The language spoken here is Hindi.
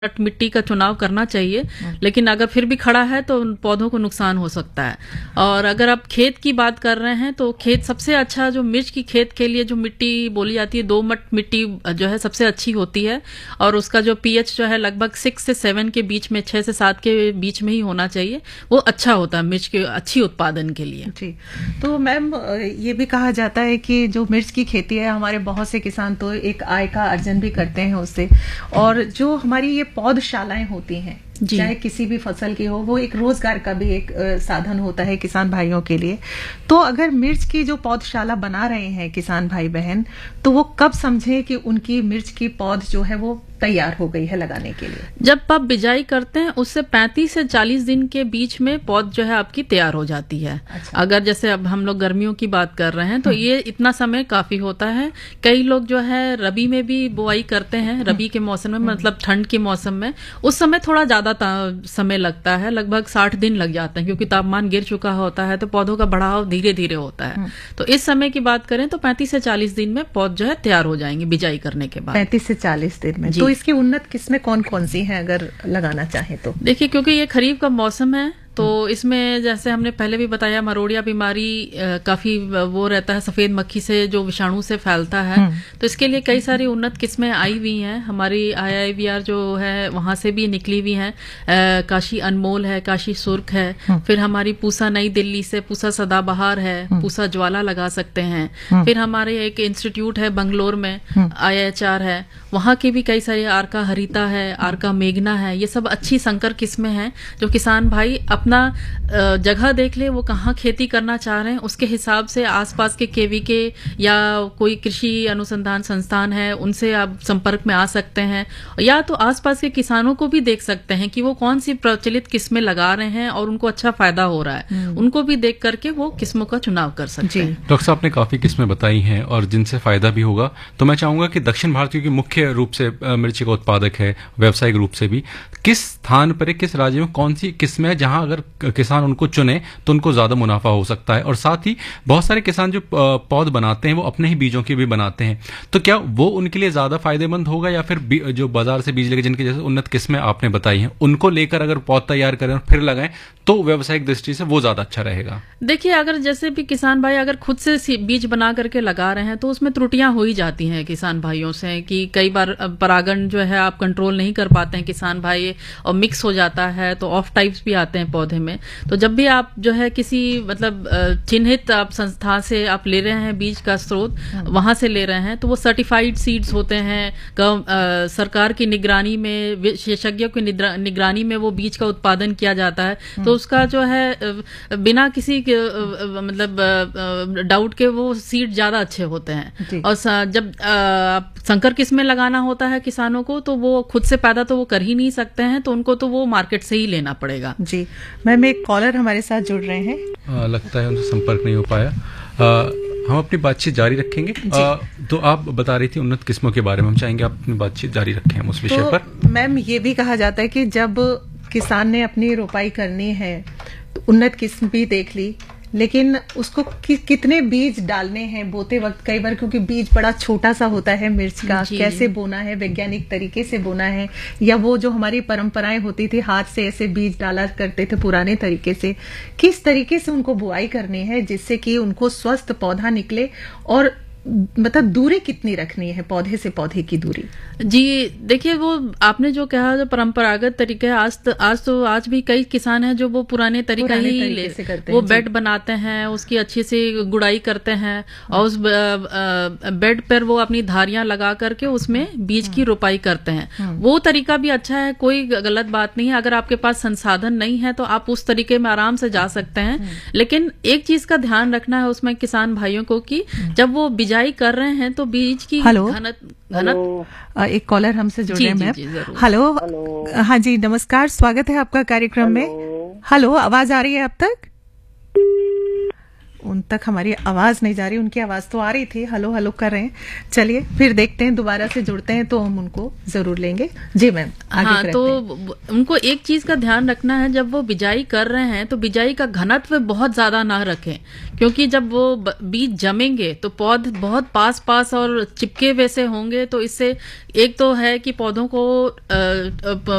मिट्टी का चुनाव करना चाहिए, लेकिन अगर फिर भी खड़ा है तो उन पौधों को नुकसान हो सकता है। और अगर आप खेत की बात कर रहे हैं तो खेत सबसे अच्छा, जो मिर्च की खेत के लिए जो मिट्टी बोली जाती है, दोमट मिट्टी जो है सबसे अच्छी होती है, और उसका जो पीएच जो है लगभग 6 से 7 के बीच में, 6 से 7 के बीच में ही होना चाहिए। वो अच्छा होता है मिर्च के अच्छी उत्पादन के लिए। जी, तो मैम ये भी कहा जाता है कि जो मिर्च की खेती है, हमारे बहुत से किसान तो एक आय का अर्जन भी करते हैं उससे, और जो हमारी ये पौधशालाएं होती हैं, चाहे किसी भी फसल की हो, वो एक रोजगार का भी एक साधन होता है किसान भाइयों के लिए। तो अगर मिर्च की जो पौधशाला बना रहे हैं किसान भाई बहन, तो वो कब समझे कि उनकी मिर्च की पौध जो है वो तैयार हो गई है लगाने के लिए? जब आप बिजाई करते हैं उससे 35 से 40 दिन के बीच में पौध जो है आपकी तैयार हो जाती है। अच्छा। अगर जैसे अब हम लोग गर्मियों की बात कर रहे हैं तो ये इतना समय काफी होता है। कई लोग जो है रबी में भी बुआई करते हैं, रबी के मौसम में, मतलब ठंड के मौसम में, उस समय थोड़ा ज्यादा समय लगता है, लगभग 60 दिन लग जाते हैं, क्योंकि तापमान गिर चुका होता है तो पौधों का बढ़ाव धीरे धीरे होता है। तो इस समय की बात करें तो 35 से 40 दिन में पौध जो है तैयार हो जाएंगे बिजाई करने के बाद। 35 से 40 दिन में। तो इसकी उन्नत किस्में कौन कौन सी हैं अगर लगाना चाहे तो? देखिए, क्योंकि ये खरीफ का मौसम है तो इसमें जैसे हमने पहले भी बताया, मरोड़िया बीमारी काफी वो रहता है, सफेद मक्खी से जो विषाणु से फैलता है। तो इसके लिए कई सारी उन्नत किस्में आई हुई हैं। हमारी IIVR जो है वहां से भी निकली हुई हैं। काशी अनमोल है, काशी सुर्ख है, फिर हमारी पूसा नई दिल्ली से पूसा सदाबहार है, पूसा ज्वाला लगा सकते हैं। फिर हमारे एक इंस्टीट्यूट है बंगलोर में, IHR है, वहां की भी कई सारी, आर्का हरिता है, आर्का मेघना है, ये सब अच्छी संकर किस्में हैं जो किसान भाई अपना जगह देख ले, वो कहाँ खेती करना चाह रहे हैं, उसके हिसाब से आसपास के KVK या कोई कृषि अनुसंधान संस्थान है उनसे आप संपर्क में आ सकते हैं, या तो आसपास के किसानों को भी देख सकते हैं कि वो कौन सी प्रचलित किस्में लगा रहे हैं और उनको अच्छा फायदा हो रहा है, उनको भी देख करके वो किस्मों का चुनाव कर सकते हैं। डॉक्टर साहब ने काफी किस्में बताई हैं और जिनसे फायदा भी होगा, तो मैं चाहूंगा कि दक्षिण भारत, क्योंकि मुख्य रूप से मिर्ची का उत्पादक है व्यावसायिक रूप से भी, किस स्थान पर, किस राज्य में कौन सी किस्में है जहां अगर किसान उनको चुने तो उनको ज्यादा मुनाफा हो सकता है? और साथ ही बहुत सारे किसान जो पौध बनाते हैं वो अपने ही बीजों के भी बनाते हैं, तो क्या वो उनके लिए ज्यादा फायदेमंद होगा, या फिर जो बाजार से बीज लेके, जिनके जैसे उन्नत किस्में आपने बताई हैं, उनको लेकर अगर पौध तैयार करें और फिर लगाएं तो व्यावसायिक दृष्टि से वो ज्यादा अच्छा रहेगा? देखिए, अगर जैसे भी किसान भाई अगर खुद से बीज बना करके लगा रहे हैं तो उसमें त्रुटियां हो ही जाती हैं किसान भाइयों से, कि कई बार परागण जो है आप कंट्रोल नहीं कर पाते हैं किसान भाई, और मिक्स हो जाता है, तो ऑफ टाइप्स भी आते हैं पौधे में। तो जब भी आप जो है किसी मतलब चिन्हित आप संस्था से आप ले रहे हैं बीज का स्रोत, वहां से ले रहे हैं, तो वो सर्टिफाइड सीड्स होते हैं, सरकार की निगरानी में, विशेषज्ञों की निगरानी में वो बीज का उत्पादन किया जाता है। तो उसका जो है बिना किसी मतलब डाउट के वो सीड ज्यादा अच्छे होते हैं। और जब आप संकर किस्में लगाना होता है किसानों को, तो वो खुद से पैदा तो वो कर ही नहीं सकते हैं, तो उनको तो वो मार्केट से ही लेना पड़ेगा। जी मैम, एक कॉलर हमारे साथ जुड़ रहे हैं। लगता है उनसे संपर्क नहीं हो पाया। हम अपनी बातचीत जारी रखेंगे। तो आप बता रही थी उन्नत किस्मों के बारे में, हम चाहेंगे आप अपनी बातचीत जारी रखें हम उस विषय पर। मैम, ये भी कहा जाता है कि जब किसान ने अपनी रोपाई करनी है तो उन्नत किस्म भी देख ली, लेकिन उसको कितने बीज डालने हैं बोते वक्त, कई बार क्योंकि बीज बड़ा छोटा सा होता है मिर्च का, कैसे बोना है, वैज्ञानिक तरीके से बोना है, या वो जो हमारी परंपराएं होती थी हाथ से ऐसे बीज डाला करते थे पुराने तरीके से, किस तरीके से उनको बुआई करनी है जिससे कि उनको स्वस्थ पौधा निकले, और मतलब दूरी कितनी रखनी है पौधे से पौधे की दूरी? जी देखिए, वो आपने जो कहा जो परंपरागत तरीका है, आज भी कई किसान हैं जो वो पुराने तरीका ही ले करते, वो बेड बनाते हैं, उसकी अच्छी से गुड़ाई करते हैं, और उस बेड पर वो अपनी धारियां लगा करके उसमें बीज की रोपाई करते हैं। वो तरीका भी अच्छा है, कोई गलत बात नहीं है। अगर आपके पास संसाधन नहीं है तो आप उस तरीके में आराम से जा सकते हैं, लेकिन एक चीज का ध्यान रखना है उसमें किसान भाइयों को कि जब वो बिजाई कर रहे हैं तो बीज की एक कॉलर हमसे जुड़ रहे हैं मैम। हेलो, हाँ जी नमस्कार, स्वागत है आपका कार्यक्रम में। हेलो, आवाज आ रही है अब तक? उन तक हमारी आवाज नहीं जा रही, उनकी आवाज तो आ रही थी, हेलो हेलो कर रहे हैं। चलिए फिर देखते हैं, दोबारा से जुड़ते हैं तो हम उनको जरूर लेंगे। जी मैम, आगे हाँ, करते तो हैं। उनको एक चीज का ध्यान रखना है, जब वो बिजाई कर रहे हैं तो बिजाई का घनत्व बहुत ज्यादा ना रखें, क्योंकि जब वो बीज जमेंगे तो पौध बहुत पास पास और चिपके वैसे होंगे, तो इससे एक तो है कि पौधों को